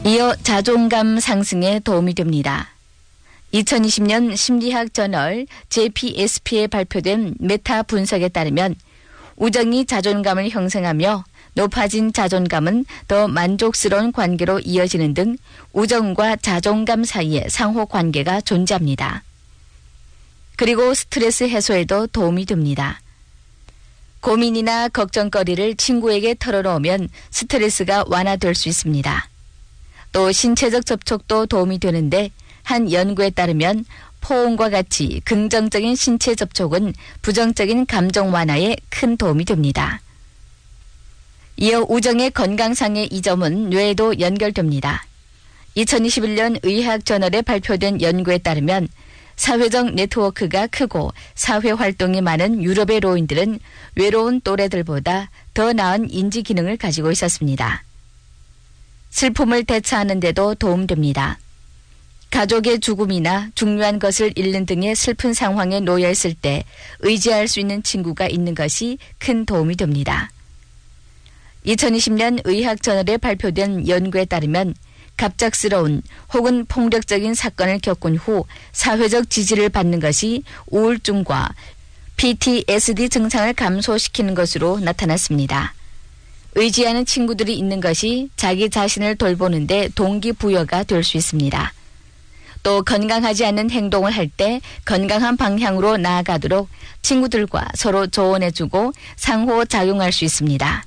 이어 자존감 상승에 도움이 됩니다. 2020년 심리학 저널 JPSP에 발표된 메타 분석에 따르면 우정이 자존감을 형성하며 높아진 자존감은 더 만족스러운 관계로 이어지는 등 우정과 자존감 사이에 상호 관계가 존재합니다. 그리고 스트레스 해소에도 도움이 됩니다. 고민이나 걱정거리를 친구에게 털어놓으면 스트레스가 완화될 수 있습니다. 또 신체적 접촉도 도움이 되는데 한 연구에 따르면 포옹과 같이 긍정적인 신체 접촉은 부정적인 감정 완화에 큰 도움이 됩니다. 이어 우정의 건강상의 이점은 뇌에도 연결됩니다. 2021년 의학저널에 발표된 연구에 따르면 사회적 네트워크가 크고 사회활동이 많은 유럽의 노인들은 외로운 또래들보다 더 나은 인지 기능을 가지고 있었습니다. 슬픔을 대처하는 데도 도움됩니다. 가족의 죽음이나 중요한 것을 잃는 등의 슬픈 상황에 놓여 있을 때 의지할 수 있는 친구가 있는 것이 큰 도움이 됩니다. 2020년 의학저널에 발표된 연구에 따르면 갑작스러운 혹은 폭력적인 사건을 겪은 후 사회적 지지를 받는 것이 우울증과 PTSD 증상을 감소시키는 것으로 나타났습니다. 의지하는 친구들이 있는 것이 자기 자신을 돌보는 데 동기부여가 될 수 있습니다. 또 건강하지 않은 행동을 할 때 건강한 방향으로 나아가도록 친구들과 서로 조언해주고 상호작용할 수 있습니다.